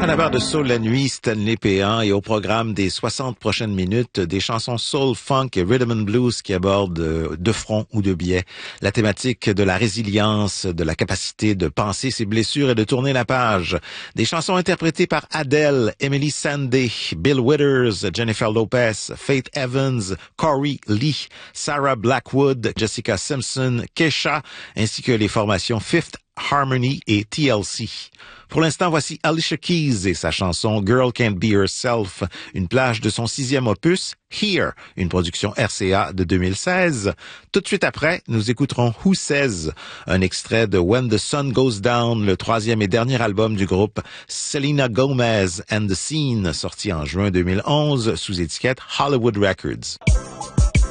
Collaborateur de Soul la nuit, Stanley Péan, et au programme des 60 prochaines minutes, des chansons soul, funk et rhythm and blues qui abordent de front ou de biais la thématique de la résilience, de la capacité de penser ses blessures et de tourner la page. Des chansons interprétées par Adele, Emily Sandé, Bill Withers, Jennifer Lopez, Faith Evans, Corey Lee, Sarah Blackwood, Jessica Simpson, Kesha, ainsi que les formations Fifth Harmony et TLC. Pour l'instant, voici Alicia Keys et sa chanson Girl Can't Be Herself, une plage de son 6e opus, Here, une production RCA de 2016. Tout de suite après, nous écouterons Who Says, un extrait de When the Sun Goes Down, le 3e et dernier album du groupe Selena Gomez and the Scene, sorti en juin 2011 sous étiquette Hollywood Records.